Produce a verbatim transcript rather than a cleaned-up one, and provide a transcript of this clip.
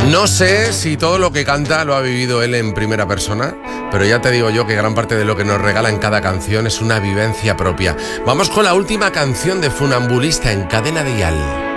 No sé si todo lo que canta lo ha vivido él en primera persona, pero ya te digo yo que gran parte de lo que nos regala en cada canción es una vivencia propia. Vamos con la última canción de Funambulista en Cadena Dial.